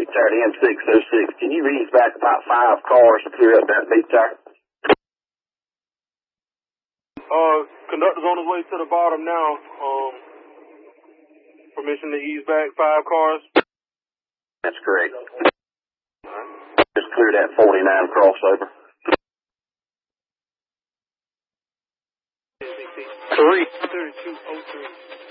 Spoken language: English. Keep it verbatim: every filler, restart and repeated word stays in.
beach there, the M six oh six. Can you ease back about five cars to clear up that beach there? Uh, conductor's on his way to the bottom now. Um, permission to ease back five cars. That's correct. Just clear that forty-nine crossover. Three. thirty-two oh three.